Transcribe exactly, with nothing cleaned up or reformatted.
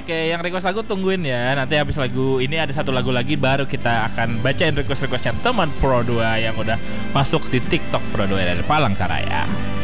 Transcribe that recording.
Oke, yang request lagu tungguin ya. Nanti habis lagu ini ada satu lagu lagi baru kita akan bacain request-requestnya teman Pro dua yang udah masuk di TikTok Pro dua dari Palangkaraya.